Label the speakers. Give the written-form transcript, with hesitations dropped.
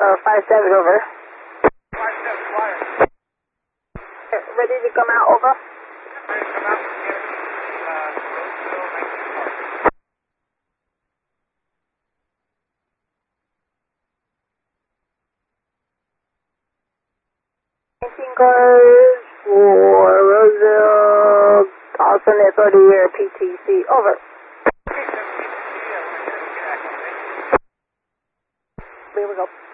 Speaker 1: 5-7, over.
Speaker 2: 5-7, flyer.
Speaker 1: Ready to come out, over.
Speaker 2: Ready to come out and get Roseville, 19 Park.
Speaker 1: Cars for Roseville, alternate 30-year PTC, over.
Speaker 2: Okay, 17, yeah, we're going to get acclimated.
Speaker 1: Here we go.